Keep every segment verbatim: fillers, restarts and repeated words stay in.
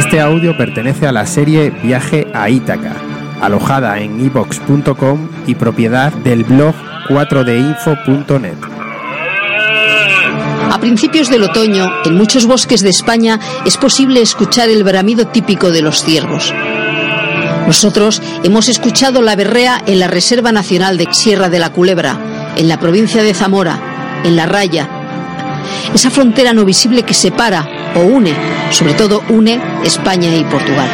Este audio pertenece a la serie Viaje a Ítaca, alojada en iVoox punto com y propiedad del blog cuatro d info punto net. A principios del otoño, en muchos bosques de España es posible escuchar el bramido típico de los ciervos. Nosotros hemos escuchado la berrea en la Reserva Nacional de Sierra de la Culebra, en la provincia de Zamora, en La Raya. Esa frontera no visible que separa o une, sobre todo une, España y Portugal.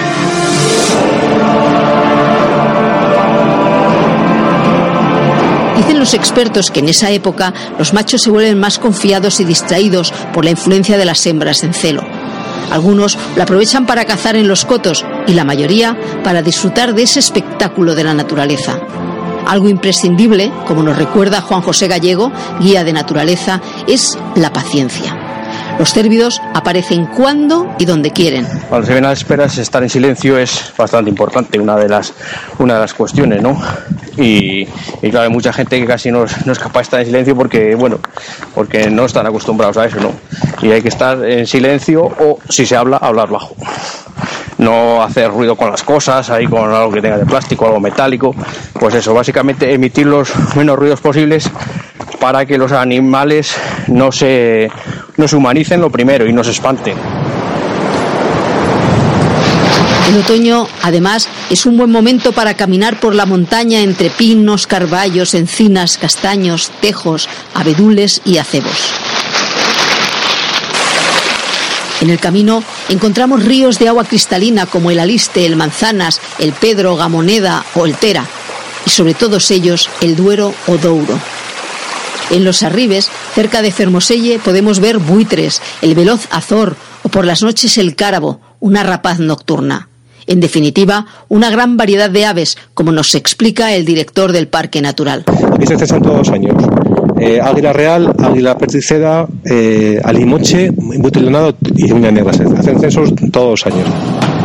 Dicen los expertos que en esa época los machos se vuelven más confiados y distraídos por la influencia de las hembras en celo. Algunos lo aprovechan para cazar en los cotos y la mayoría para disfrutar de ese espectáculo de la naturaleza. Algo imprescindible, como nos recuerda Juan José Gallego, guía de naturaleza, es la paciencia. Los cérvidos aparecen cuando y donde quieren. Cuando se ven a las esperas, estar en silencio es bastante importante, una de las, una de las cuestiones, ¿no? Y, y claro, hay mucha gente que casi no es, no es capaz de estar en silencio porque, bueno, porque no están acostumbrados a eso, ¿no? Y hay que estar en silencio o, si se habla, hablar bajo. No hacer ruido con las cosas, ahí con algo que tenga de plástico, algo metálico. Pues eso, básicamente emitir los menos ruidos posibles para que los animales no se, no se humanicen lo primero y no se espanten. El otoño, además, es un buen momento para caminar por la montaña entre pinos, carballos, encinas, castaños, tejos, abedules y acebos. En el camino encontramos ríos de agua cristalina como el Aliste, el Manzanas, el Pedro, Gamoneda o el Tera, y sobre todos ellos el Duero o Douro. En los arribes, cerca de Fermoselle, podemos ver buitres, el veloz azor o por las noches el cárabo, una rapaz nocturna. En definitiva, una gran variedad de aves, como nos explica el director del Parque Natural. Aquí se cesan todos los años. Eh, águila real, águila perticeda, eh, alimoche, butilonado y uña negra. Se hacen censos todos los años.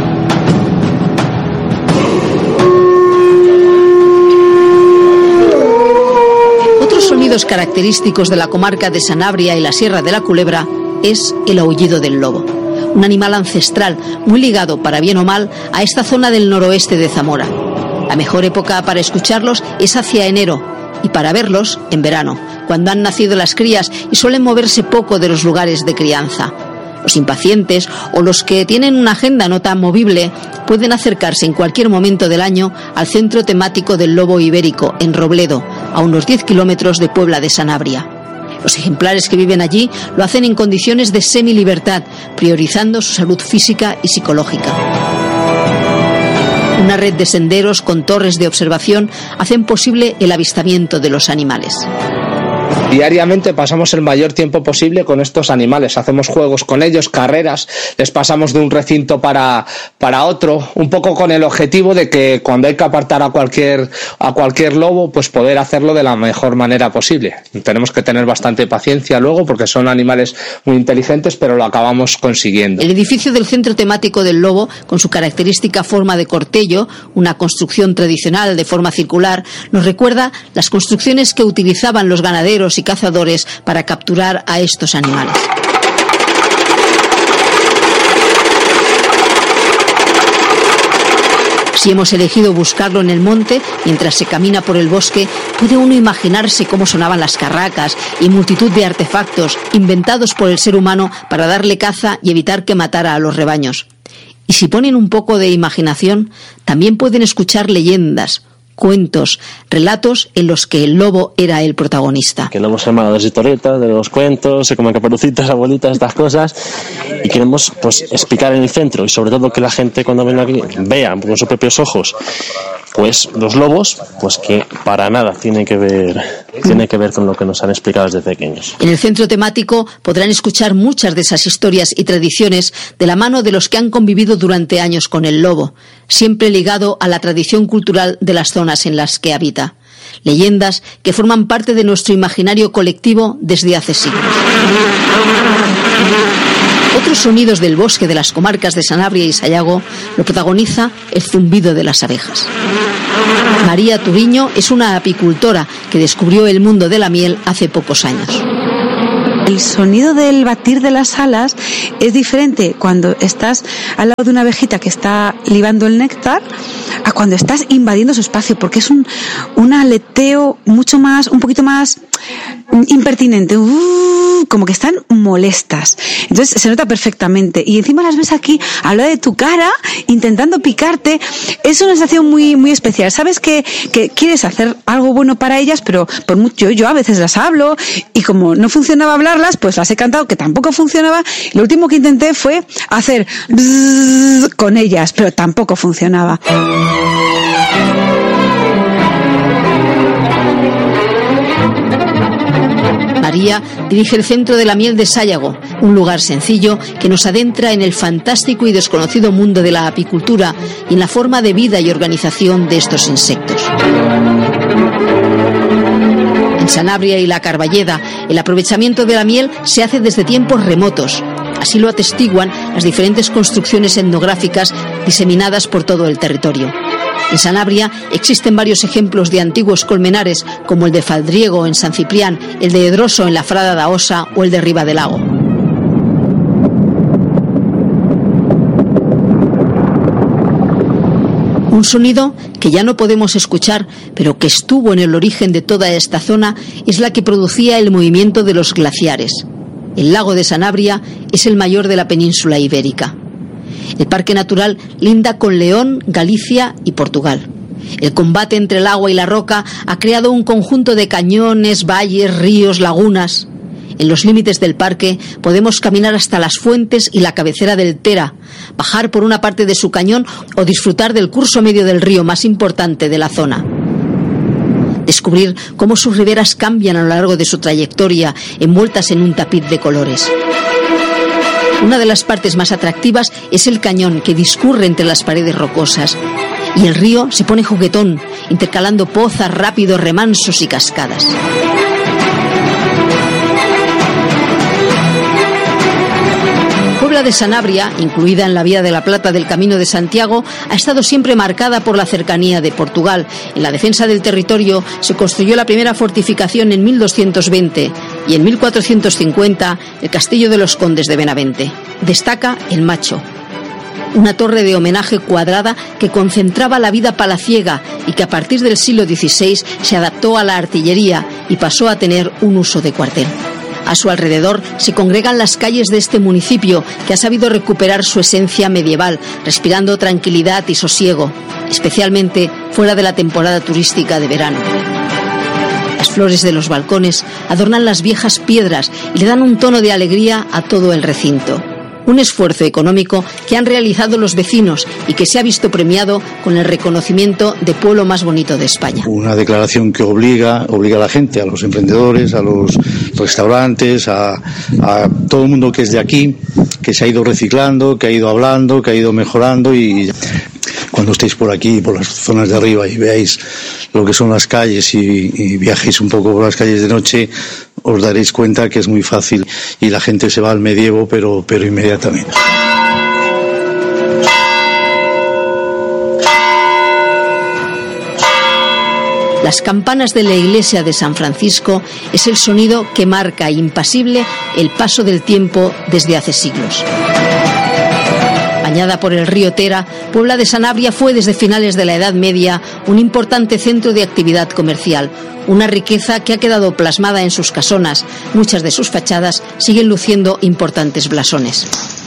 Otros sonidos característicos de la comarca de Sanabria y la Sierra de la Culebra es el aullido del lobo, un animal ancestral muy ligado, para bien o mal, a esta zona del noroeste de Zamora. La mejor época para escucharlos es hacia enero y para verlos en verano, cuando han nacido las crías y suelen moverse poco de los lugares de crianza. Los impacientes o los que tienen una agenda no tan movible pueden acercarse en cualquier momento del año al centro temático del lobo ibérico en Robledo, a unos diez kilómetros de Puebla de Sanabria. Los ejemplares que viven allí lo hacen en condiciones de semilibertad, priorizando su salud física y psicológica. Una red de senderos con torres de observación hacen posible el avistamiento de los animales. Diariamente pasamos el mayor tiempo posible con estos animales, hacemos juegos con ellos, carreras, les pasamos de un recinto para, para otro, un poco con el objetivo de que cuando hay que apartar a cualquier, a cualquier lobo, pues poder hacerlo de la mejor manera posible. Tenemos que tener bastante paciencia luego porque son animales muy inteligentes, pero lo acabamos consiguiendo. El edificio del Centro Temático del Lobo, con su característica forma de cortello, una construcción tradicional de forma circular, nos recuerda las construcciones que utilizaban los ganaderos y cazadores para capturar a estos animales. Si hemos elegido buscarlo en el monte, mientras se camina por el bosque, puede uno imaginarse cómo sonaban las carracas y multitud de artefactos inventados por el ser humano para darle caza y evitar que matara a los rebaños. Y si ponen un poco de imaginación, también pueden escuchar leyendas, cuentos, relatos en los que el lobo era el protagonista. Que lo hemos llamado de las historietas, de los cuentos, se comen caperucitas, abuelitas, estas cosas, y queremos pues explicar en el centro y sobre todo que la gente cuando venga aquí vea con sus propios ojos pues los lobos, pues que para nada tiene que ver tiene que ver con lo que nos han explicado desde pequeños. En el centro temático podrán escuchar muchas de esas historias y tradiciones de la mano de los que han convivido durante años con el lobo, siempre ligado a la tradición cultural de las zonas en las que habita. Leyendas que forman parte de nuestro imaginario colectivo desde hace siglos. Otros sonidos del bosque de las comarcas de Sanabria y Sayago lo protagoniza el zumbido de las abejas. María Turiño es una apicultora que descubrió el mundo de la miel hace pocos años. El sonido del batir de las alas es diferente cuando estás al lado de una abejita que está libando el néctar a cuando estás invadiendo su espacio, porque es un, un aleteo mucho más, un poquito más impertinente, uh, como que están molestas. Entonces se nota perfectamente. Y encima las ves aquí al lado de tu cara, intentando picarte. Es una sensación muy, muy especial. Sabes que, que quieres hacer algo bueno para ellas, pero por mucho, yo a veces las hablo y como no funcionaba hablarlas, pues las he cantado, que tampoco funcionaba. Lo último que intenté fue hacer bzzz con ellas, pero tampoco funcionaba. María dirige el Centro de la Miel de Sayago, un lugar sencillo que nos adentra en el fantástico y desconocido mundo de la apicultura y en la forma de vida y organización de estos insectos. En Sanabria y la Carballeda, el aprovechamiento de la miel se hace desde tiempos remotos. Así lo atestiguan las diferentes construcciones etnográficas diseminadas por todo el territorio. En Sanabria existen varios ejemplos de antiguos colmenares, como el de Faldriego en San Ciprián, el de Edroso en la Frada da Osa o el de Riba del Lago. Un sonido que ya no podemos escuchar, pero que estuvo en el origen de toda esta zona, es la que producía el movimiento de los glaciares. El lago de Sanabria es el mayor de la península ibérica. El parque natural linda con León, Galicia y Portugal. El combate entre el agua y la roca ha creado un conjunto de cañones, valles, ríos, lagunas. En los límites del parque podemos caminar hasta las fuentes y la cabecera del Tera, bajar por una parte de su cañón o disfrutar del curso medio del río más importante de la zona. Descubrir cómo sus riberas cambian a lo largo de su trayectoria, envueltas en un tapiz de colores. Una de las partes más atractivas es el cañón que discurre entre las paredes rocosas. Y el río se pone juguetón, intercalando pozas, rápidos, remansos y cascadas. Puebla de Sanabria, incluida en la Vía de la Plata del Camino de Santiago, ha estado siempre marcada por la cercanía de Portugal. En la defensa del territorio se construyó la primera fortificación en mil doscientos veinte y en mil cuatrocientos cincuenta el Castillo de los Condes de Benavente. Destaca el Macho, una torre de homenaje cuadrada que concentraba la vida palaciega y que a partir del siglo dieciséis se adaptó a la artillería y pasó a tener un uso de cuartel. A su alrededor se congregan las calles de este municipio, que ha sabido recuperar su esencia medieval, respirando tranquilidad y sosiego, especialmente fuera de la temporada turística de verano. Las flores de los balcones adornan las viejas piedras y le dan un tono de alegría a todo el recinto. Un esfuerzo económico que han realizado los vecinos y que se ha visto premiado con el reconocimiento de pueblo más bonito de España. Una declaración que obliga, obliga a la gente, a los emprendedores, a los restaurantes, a, a todo el mundo que es de aquí, que se ha ido reciclando, que ha ido hablando, que ha ido mejorando. Y cuando estéis por aquí, por las zonas de arriba, y veáis lo que son las calles y, y viajéis un poco por las calles de noche, os daréis cuenta que es muy fácil y la gente se va al medievo, pero, pero inmediatamente. Las campanas de la iglesia de San Francisco es el sonido que marca impasible el paso del tiempo desde hace siglos. Bañada por el río Tera, Puebla de Sanabria fue desde finales de la Edad Media un importante centro de actividad comercial, una riqueza que ha quedado plasmada en sus casonas. Muchas de sus fachadas siguen luciendo importantes blasones.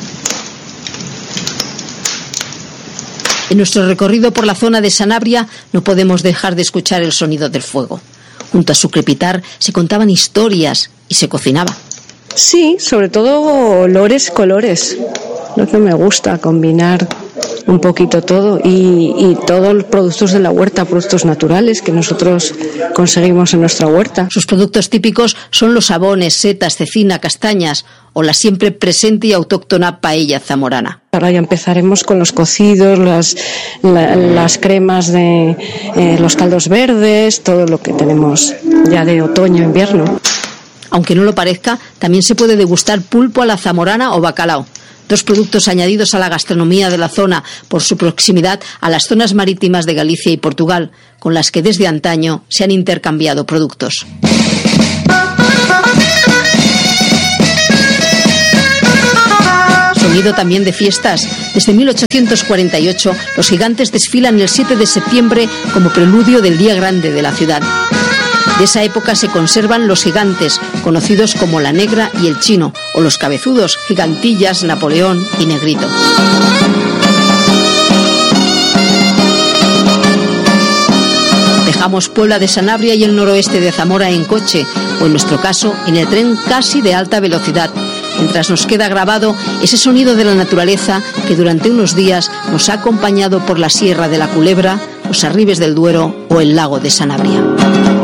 En nuestro recorrido por la zona de Sanabria no podemos dejar de escuchar el sonido del fuego. Junto a su crepitar se contaban historias y se cocinaba. Sí, sobre todo olores, colores. Lo que me gusta, combinar un poquito todo y, y todos los productos de la huerta, productos naturales que nosotros conseguimos en nuestra huerta. Sus productos típicos son los sabones, setas, cecina, castañas o la siempre presente y autóctona paella zamorana. Ahora ya empezaremos con los cocidos, las, la, las cremas de eh, los caldos verdes, todo lo que tenemos ya de otoño, invierno. Aunque no lo parezca, también se puede degustar pulpo a la zamorana o bacalao. Dos productos añadidos a la gastronomía de la zona por su proximidad a las zonas marítimas de Galicia y Portugal, con las que desde antaño se han intercambiado productos. Sonido también de fiestas. Desde mil ochocientos cuarenta y ocho, los Gigantes desfilan el siete de septiembre como preludio del Día Grande de la ciudad. De esa época se conservan los Gigantes, conocidos como La Negra y El Chino, o los cabezudos, Gigantillas, Napoleón y Negrito. Dejamos Puebla de Sanabria y el noroeste de Zamora en coche, o en nuestro caso, en el tren casi de alta velocidad, mientras nos queda grabado ese sonido de la naturaleza que durante unos días nos ha acompañado por la Sierra de la Culebra, los Arribes del Duero o el lago de Sanabria.